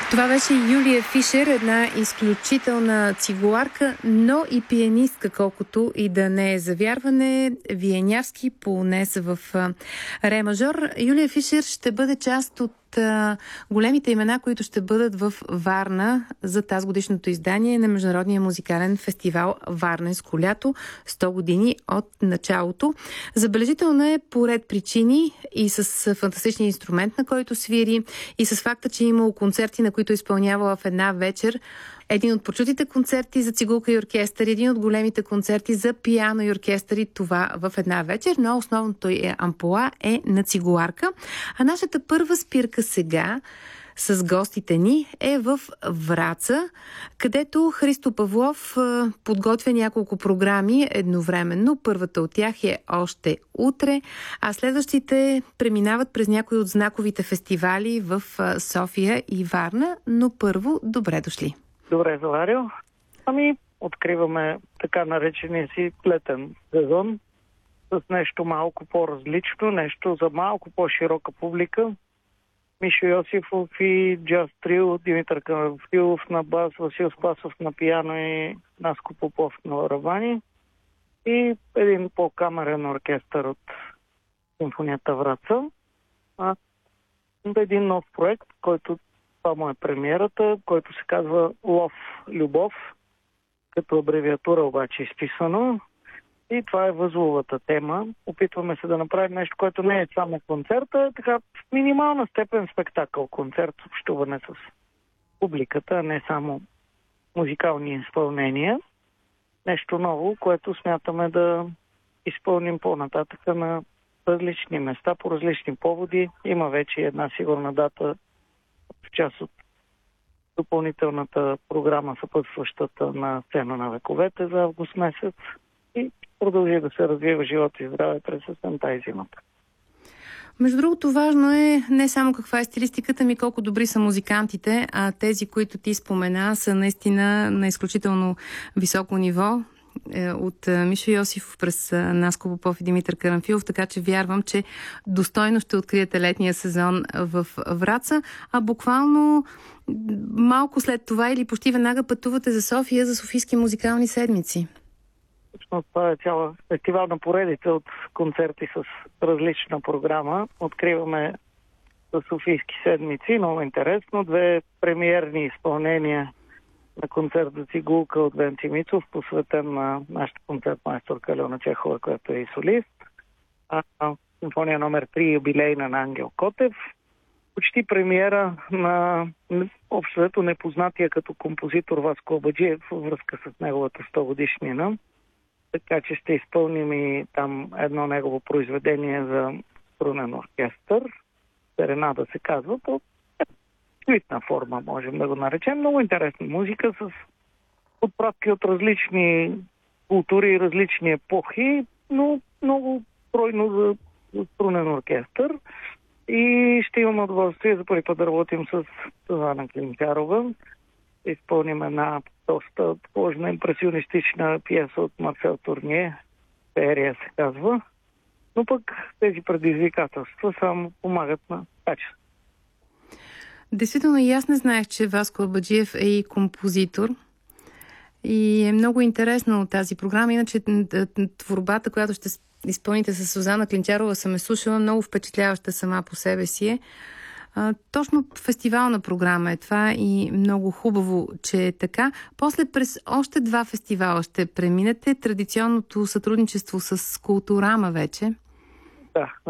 Това беше Юлия Фишер, една изключителна цигуларка, но и пианистка, колкото и да не е завярване. Виенявски полнес в ре мажор. Юлия Фишер ще бъде част от големите имена, които ще бъдат в Варна за тази годишното издание на Международния музикален фестивал Варненско лято, 100 години от началото. Забележителна е по ред причини и с фантастичния инструмент, на който свири, и с факта, че е имало концерти, на които изпълнявала в една вечер. Един от почутите концерти за цигулка и оркестър, един от големите концерти за пиано и оркестър, това в една вечер, но основното амплоа е на цигуларка. А нашата първа спирка сега с гостите ни е в Враца, където Христо Павлов подготвя няколко програми едновременно. Първата от тях е още утре, а следващите преминават през някои от знаковите фестивали в София и Варна. Но първо, добре дошли! Добре, Заварио. Откриваме така наречения си летен сезон с нещо малко по-различно, нещо за малко по-широка публика. Мишо Йосифов и джаз трио, Димитър Карамфилов на бас, Васил Спасов на пиано и Наско Попов на барабани. И един по-камерен оркестър от симфонията Враца. Един нов проект, който това му е премиерата, който се казва Лов, любов, като абревиатура обаче изписано. И това е възловата тема. Опитваме се да направим нещо, което не е само концерта, така в минимална степен спектакъл, концерт, общуване с публиката, а не само музикални изпълнения. Нещо ново, което смятаме да изпълним по-нататък на различни места, по различни поводи. Има вече една сигурна дата в част от допълнителната програма, съпътстващата на Сцена на вековете за август месец, и продължи да се развива живот и здраве през есента и зимата. Между другото, важно е не само каква е стилистиката ми, колко добри са музикантите, а тези, които ти спомена, са наистина на изключително високо ниво. От Мишо Йосифов през Наско Попов и Димитър Карамфилов, така че вярвам, че достойно ще откриете летния сезон в Враца, а буквално малко след това или почти веднага пътувате за София за Софийски музикални седмици. Точно това е цяла фестивална поредица от концерти с различна програма. Откриваме за Софийски седмици, много интересно. 2 премиерни изпълнения на концерт за цигулка от Венци Мицов, посветен на нашата концертмайсторка Алена Чехова, която е и солист. Симфония номер 3, юбилейна на Ангел Котев. Почти премиера на общото непознатия като композитор Васко Абаджиев във връзка с неговата 100 годишнина. Така че ще изпълним и там едно негово произведение за струнен оркестър. Серенада се казва, по свитна форма, можем да го наречем. Много интересна музика с подправки от различни култури и различни епохи, но много стройно за струнен оркестър. И ще имаме удоволствие за първи път да работим с Сузана Клинчарова. Изпълним една доста сложна импресионистична пиеса от Марсел Турние. Феерия се казва. Но пък тези предизвикателства само помагат на качество. Действително и аз не знаех, че Васко Абаджиев е и композитор. И е много интересно от тази програма. Иначе творбата, която ще изпълните с Сузана Клинчарова, съм е слушала, много впечатляваща сама по себе си е. Точно фестивална програма е това и много хубаво, че е така. После през още 2 фестивала ще преминете. Традиционното сътрудничество с Културама вече. Да,